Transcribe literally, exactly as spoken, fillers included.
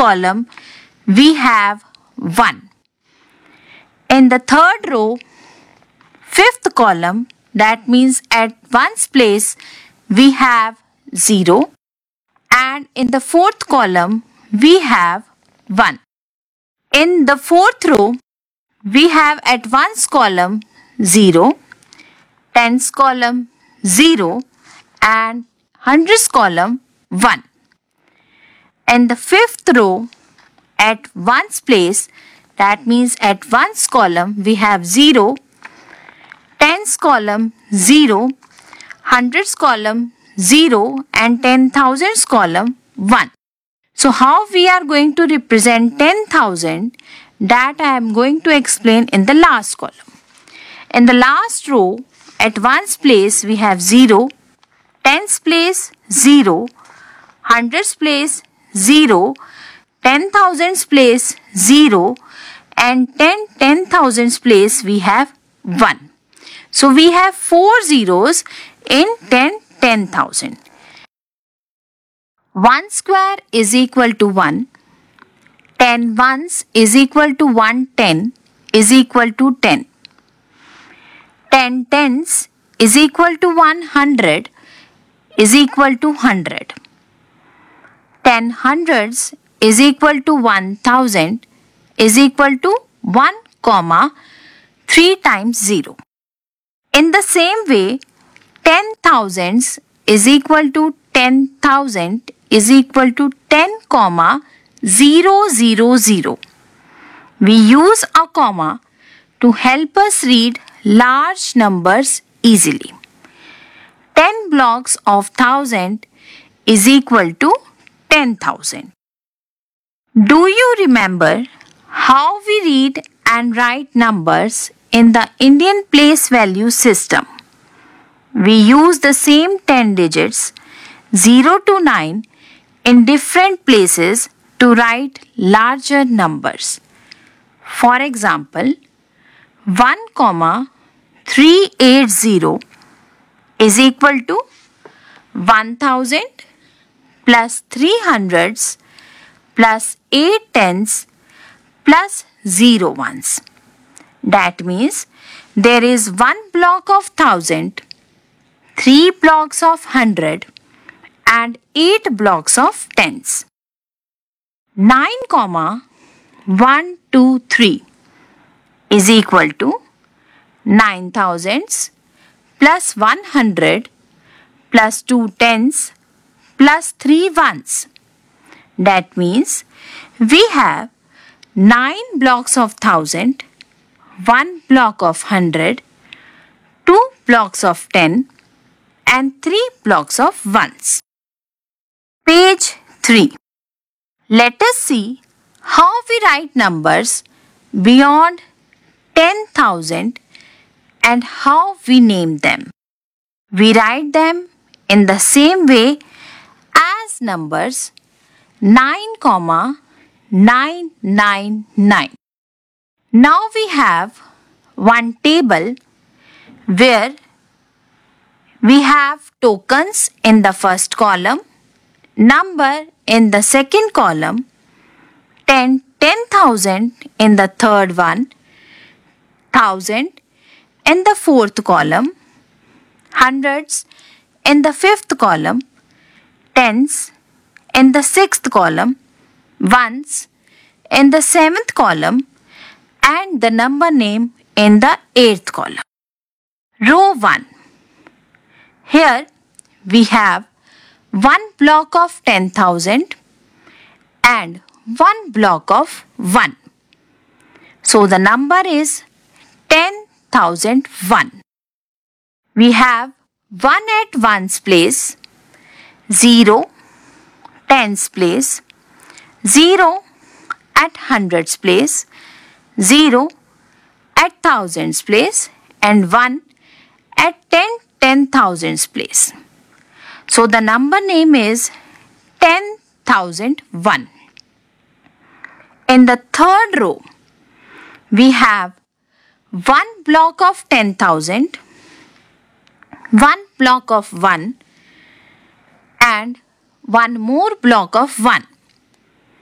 column, we have one. In the third row, fifth column, that means at ones place, we have zero. And in the fourth column, we have one. In the fourth row, we have at ones column zero, tens column zero, and hundreds column one. In the fifth row, at ones place, that means at ones column we have zero, tens column zero, hundreds column zero, and ten thousands column one. So how we are going to represent ten thousand, that I am going to explain in the last column. In the last row, at ones place we have zero, tens place zero, hundreds place zero, ten thousands place zero, and ten ten thousands place we have one. So we have four zeros in ten ten thousand. one square is equal to one. ten ones is equal to one ten is equal to ten. ten tens is equal to one hundred is equal to one hundred. ten hundreds is equal to one thousand is equal to one comma three times zero. In the same way, ten thousands is equal to ten thousand is equal to ten comma zero zero zero. We use a comma to help us read large numbers easily. ten blocks of thousand is equal to ten thousand. Do you remember how we read and write numbers in the Indian place value system? We use the same ten digits zero to nine in different places to write larger numbers. For example, one comma three eight zero is equal to one thousand plus three hundreds plus eight tens plus zero ones. That means there is one block of thousand, three blocks of hundred, and eight blocks of tens. nine comma one two three is equal to nine thousands plus one hundred plus two tens plus three ones. That means we have nine blocks of thousand, one block of hundred, two blocks of ten, and three blocks of ones. Page three. Let us see how we write numbers beyond ten thousand and how we name them. We write them in the same way as numbers nine comma nine nine nine. Now we have one table where we have tokens in the first column, number in the second column, ten ten thousand in the third one, thousand in the fourth column, hundreds in the fifth column, tens in the sixth column, ones in the seventh column, and the number name in the eighth column. Row one. Here we have one block of ten thousand and one block of one. So the number is ten thousand one. We have one at ones place, zero tens place, zero at hundreds place, zero at thousands place, and one at ten ten thousands place. So the number name is ten thousand one. In the third row, we have one block of ten thousand, one block of one, and one more block of one.